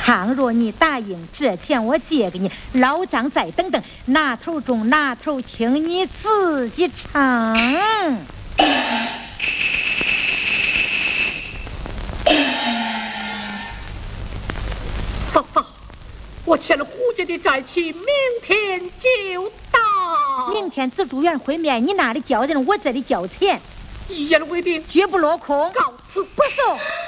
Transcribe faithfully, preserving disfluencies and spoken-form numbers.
倘若你答应，这钱我借给你，老张再等等，哪头中哪头轻，你自己尝。 嫂嫂，我欠了胡家的债期，明天就到。 明天紫竹园会面，你那里交人，我这里交钱， 一言为定， 绝不落空。 告辞， 不送。